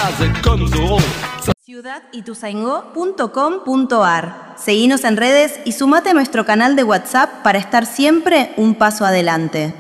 base comme Zorro. ciudadituzaingó.com.ar. Seguinos en redes y sumate a nuestro canal de WhatsApp para estar siempre un paso adelante.